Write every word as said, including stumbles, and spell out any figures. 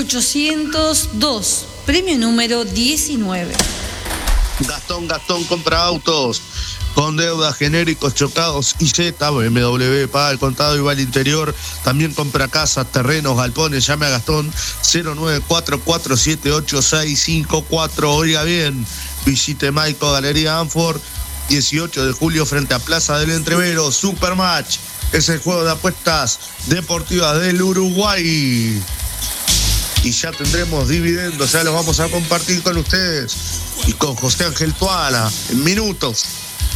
ochocientos dos, premio número diecinueve. Gastón, Gastón compra autos con deuda, genéricos, chocados y Z, B M W, paga el contado y va al interior. También compra casas, terrenos, galpones. Llame a Gastón cero nueve cuatro cuatro siete ocho seis cinco cuatro. Oiga bien, visite Maico Galería Anfort, dieciocho de julio frente a Plaza del Entrevero. Supermatch es el juego de apuestas deportivas del Uruguay. Y ya tendremos dividendos, ya los vamos a compartir con ustedes y con José Ángel Tuala en minutos.